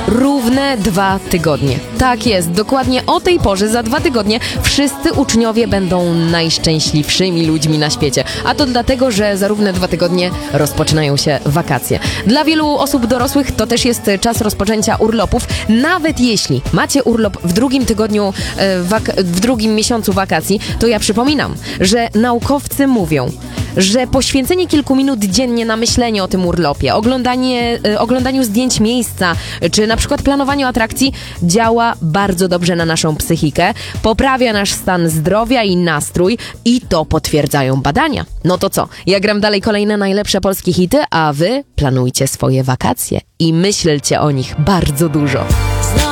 równe 2 tygodnie. Tak jest, dokładnie o tej porze za 2 tygodnie wszyscy uczniowie będą najszczęśliwszymi ludźmi na świecie. A to dlatego, że za równe 2 tygodnie rozpoczynają się wakacje. Dla wielu osób dorosłych to też jest czas rozpoczęcia urlopów. Nawet jeśli macie urlop w drugim tygodniu, w drugim miesiącu wakacji, to ja przypominam, że naukowcy mówią, że poświęcenie kilku minut dziennie na myślenie o tym urlopie, oglądaniu zdjęć miejsca, czy na przykład planowaniu atrakcji działa bardzo dobrze na naszą psychikę, poprawia nasz stan zdrowia i nastrój i to potwierdzają badania. No to co? Ja gram dalej kolejne najlepsze polskie hity, a wy planujcie swoje wakacje i myślcie o nich bardzo dużo.